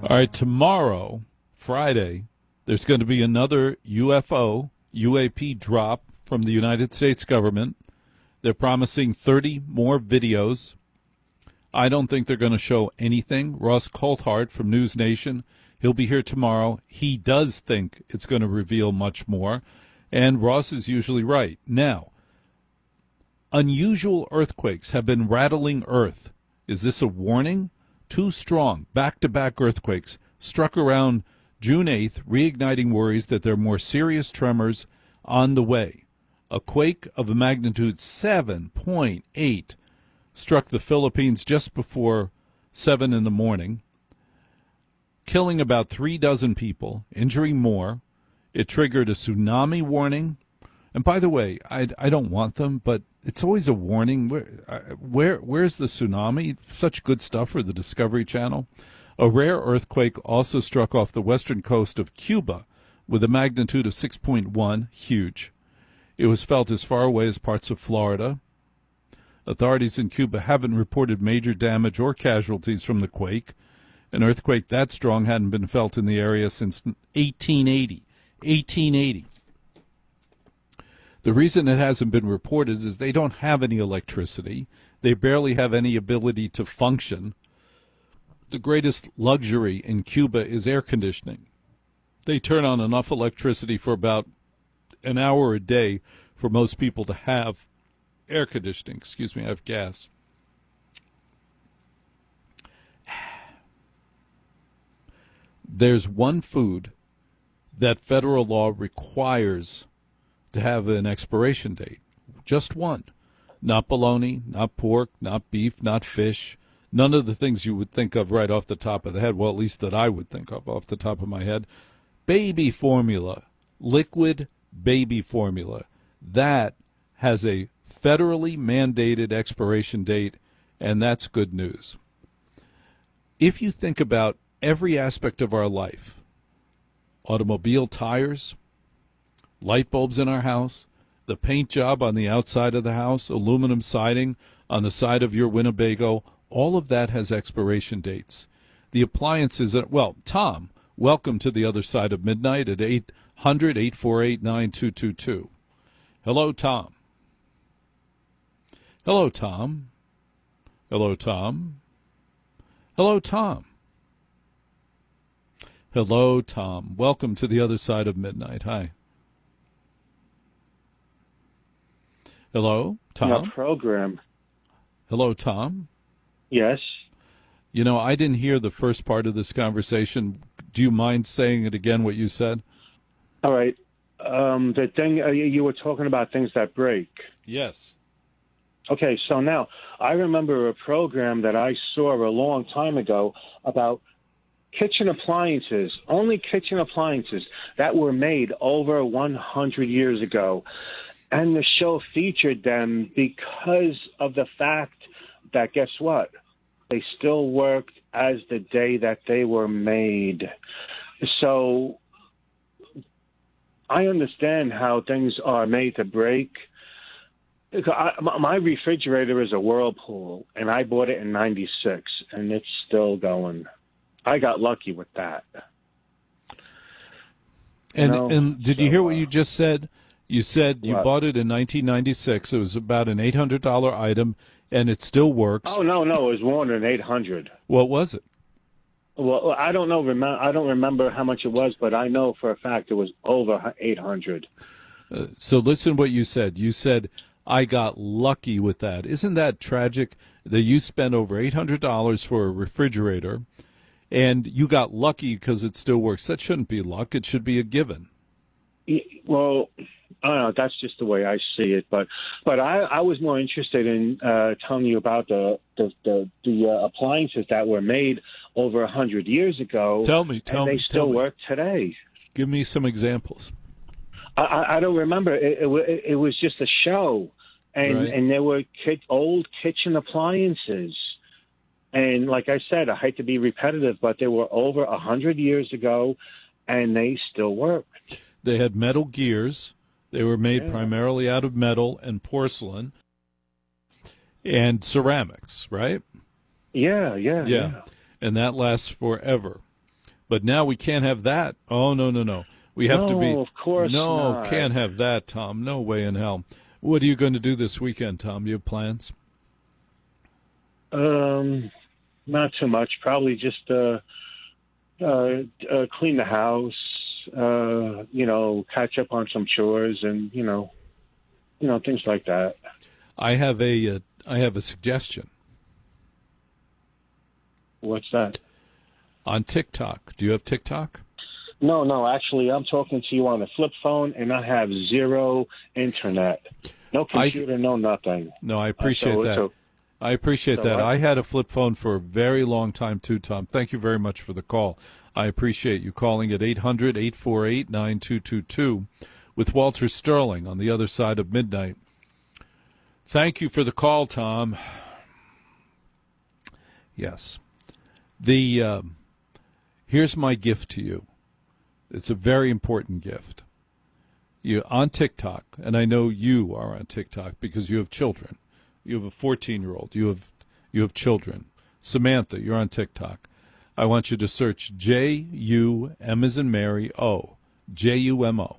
All right, tomorrow, Friday, there's going to be another UAP drop from the United States government. They're promising 30 more videos. I don't think they're going to show anything. Ross Coulthart from News Nation, he'll be here tomorrow. He does think it's going to reveal much more, and Ross is usually right. Now, unusual earthquakes have been rattling Earth. Is this a warning? Two strong, back-to-back earthquakes struck around June 8th, reigniting worries that there are more serious tremors on the way. A quake of a magnitude 7.8 struck the Philippines just before 7 in the morning, killing about 36 people, injuring more. It triggered a tsunami warning. And by the way, I don't want them, but it's always a warning. Where's the tsunami? Such good stuff for the Discovery Channel. A rare earthquake also struck off the western coast of Cuba with a magnitude of 6.1, huge. It was felt as far away as parts of Florida. Authorities in Cuba haven't reported major damage or casualties from the quake. An earthquake that strong hadn't been felt in the area since 1880. 1880. The reason it hasn't been reported is they don't have any electricity. They barely have any ability to function. The greatest luxury in Cuba is air conditioning. They turn on enough electricity for about an hour a day for most people to have air conditioning. Excuse me, I have gas. There's one food that federal law requires to have an expiration date. Just one. Not bologna, not pork, not beef, not fish. None of the things you would think of right off the top of the head. Well, at least that I would think of off the top of my head. Baby formula. Liquid baby formula. That has a federally mandated expiration date, and that's good news. If you think about every aspect of our life, automobile tires, light bulbs in our house, the paint job on the outside of the house, aluminum siding on the side of your Winnebago, all of that has expiration dates. The appliances, well, Tom, welcome to the other side of midnight at 800-848-9222. Hello, Tom. Hello, Tom. Hello, Tom. Hello, Tom. Hello, Tom. Welcome to the other side of midnight. Hi. Hello, Tom. No program. Hello, Tom. Yes. You know, I didn't hear the first part of this conversation. Do you mind saying it again, what you said? All right. The thing you were talking about things that break. Yes. Okay, so now I remember a program that I saw a long time ago about kitchen appliances, only kitchen appliances that were made over 100 years ago. And the show featured them because of the fact that, guess what? They still worked as the day that they were made. So I understand how things are made to break. My refrigerator is a Whirlpool, and I bought it in '96, and it's still going. I got lucky with that. And did you hear what you just said? You said you bought it in 1996. It was about an $800 item, and it still works. Oh, no, it was more than $800. What was it? Well, I don't know. I don't remember how much it was, but I know for a fact it was over $800. So listen to what you said. You said, I got lucky with that. Isn't that tragic that you spent over $800 for a refrigerator, and you got lucky because it still works? That shouldn't be luck. It should be a given. Well, I don't know. That's just the way I see it. But I was more interested in telling you about the appliances that were made over 100 years ago. Tell me. And they still work today. Give me some examples. I don't remember. It was just a show, and there were old kitchen appliances. And like I said, I hate to be repetitive, but they were over 100 years ago, and they still worked. They had metal gears. They were made primarily out of metal and porcelain and ceramics, right? Yeah. And that lasts forever. But now we can't have that. Oh, no, no, no. We have to be. No, of course No, not. can't have that, Tom. No way in hell. What are you going to do this weekend, Tom? Do you have plans? Not too much. Probably just clean the house. Catch up on some chores, and things like that. I have a suggestion. What's that? On TikTok. Do you have TikTok? No. Actually, I'm talking to you on a flip phone, and I have zero internet. No computer, no nothing. No, I appreciate that. I appreciate that. I had a flip phone for a very long time, too, Tom. Thank you very much for the call. I appreciate you calling at 800-848-9222 with Walter Sterling on the other side of midnight. Thank you for the call, Tom. Yes. Here's my gift to you. It's a very important gift. You're on TikTok, and I know you are on TikTok because you have children. You have a 14-year-old. You have children. Samantha, you're on TikTok. I want you to search J-U-M as in Mary, O. J-U-M-O.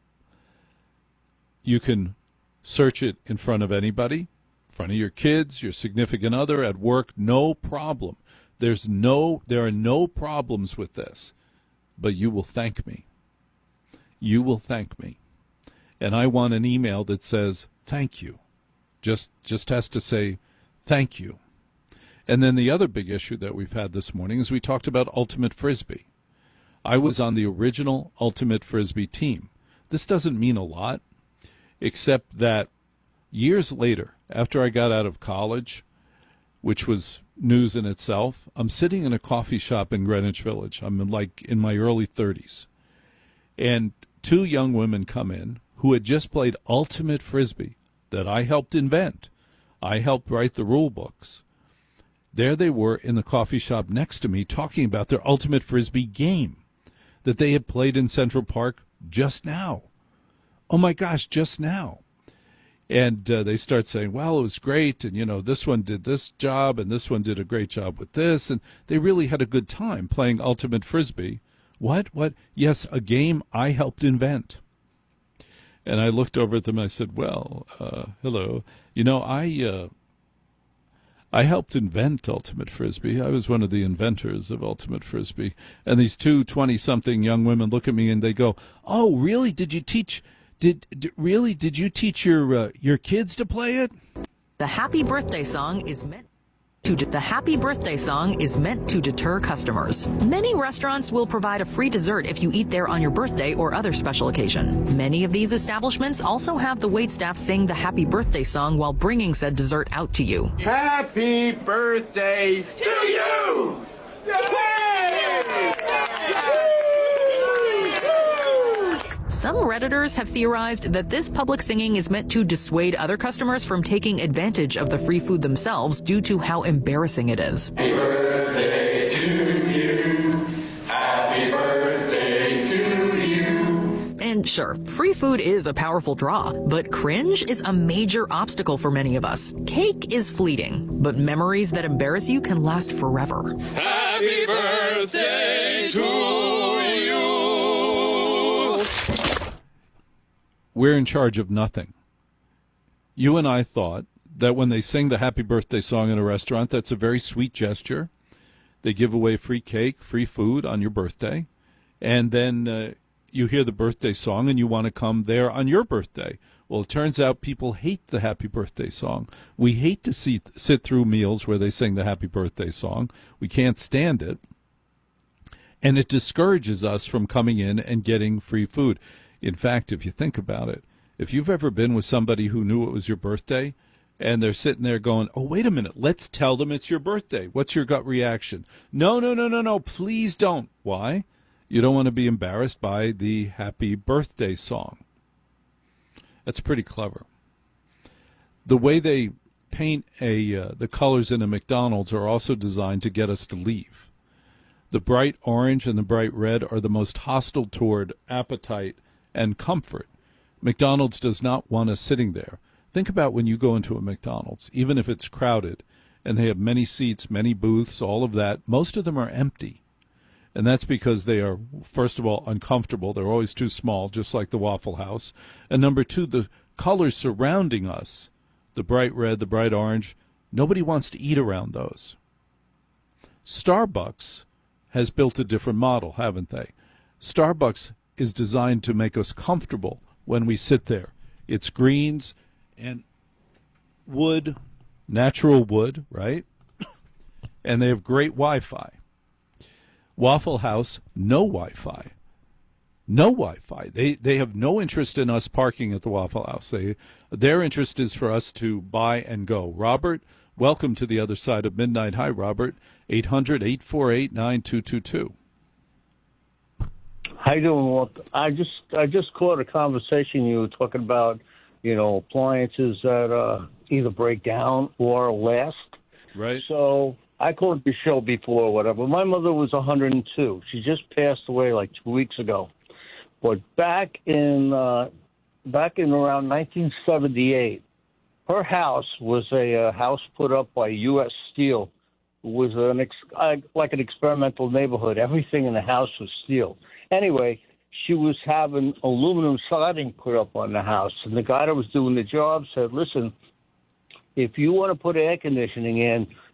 You can search it in front of anybody, in front of your kids, your significant other, at work, no problem. There are no problems with this, but you will thank me. You will thank me. And I want an email that says, thank you. Just has to say, thank you. And then the other big issue that we've had this morning is we talked about Ultimate Frisbee. I was on the original Ultimate Frisbee team. This doesn't mean a lot, except that years later, after I got out of college, which was news in itself, I'm sitting in a coffee shop in Greenwich Village. I'm in my early 30s. And two young women come in who had just played Ultimate Frisbee that I helped invent. I helped write the rule books. There they were in the coffee shop next to me talking about their Ultimate Frisbee game that they had played in Central Park just now. Oh, my gosh, just now. And they start saying, well, it was great, and, this one did this job, and this one did a great job with this, and they really had a good time playing Ultimate Frisbee. What? Yes, a game I helped invent. And I looked over at them and I said, well, hello. I helped invent Ultimate Frisbee. I was one of the inventors of Ultimate Frisbee. And these two 20-something young women look at me and they go, oh, really? Did you teach... Did you teach your kids to play it? The happy birthday song is meant to deter customers. Many restaurants will provide a free dessert if you eat there on your birthday or other special occasion. Many of these establishments also have the waitstaff sing the happy birthday song while bringing said dessert out to you. Happy birthday to you! Some Redditors have theorized that this public singing is meant to dissuade other customers from taking advantage of the free food themselves due to how embarrassing it is. Happy birthday to you. Happy birthday to you. And sure, free food is a powerful draw, but cringe is a major obstacle for many of us. Cake is fleeting, but memories that embarrass you can last forever. Happy birthday to you. We're in charge of nothing. You and I thought that when they sing the happy birthday song in a restaurant, that's a very sweet gesture. They give away free cake, free food on your birthday, and then you hear the birthday song and you want to come there on your birthday. Well, it turns out people hate the happy birthday song. We hate to sit through meals where they sing the happy birthday song. We can't stand it. And it discourages us from coming in and getting free food. In fact, if you think about it, if you've ever been with somebody who knew it was your birthday and they're sitting there going, oh, wait a minute, let's tell them it's your birthday. What's your gut reaction? No, please don't. Why? You don't want to be embarrassed by the happy birthday song. That's pretty clever. The way they paint the colors in a McDonald's are also designed to get us to leave. The bright orange and the bright red are the most hostile toward appetite and comfort. McDonald's does not want us sitting there. Think about when you go into a McDonald's, even if it's crowded, and they have many seats, many booths, all of that, most of them are empty. And that's because they are, first of all, uncomfortable. They're always too small, just like the Waffle House. And number two, the colors surrounding us, the bright red, the bright orange, nobody wants to eat around those. Starbucks has built a different model, haven't they? Starbucks is designed to make us comfortable when we sit there. It's greens and wood, natural wood, right? And they have great Wi-Fi. Waffle House, no Wi-Fi. No Wi-Fi. They have no interest in us parking at the Waffle House. Their interest is for us to buy and go. Robert, welcome to the other side of midnight. Hi, Robert. 800-848-9222. How you doing, Walt? I just caught a conversation you were talking about, appliances that either break down or last. Right. So I called the show before or whatever. My mother was 102. She just passed away like 2 weeks ago. But back in around 1978, her house was a house put up by U.S. Steel. It was like an experimental neighborhood. Everything in the house was steel. Anyway, she was having aluminum siding put up on the house. And the guy that was doing the job said, listen, if you want to put air conditioning in,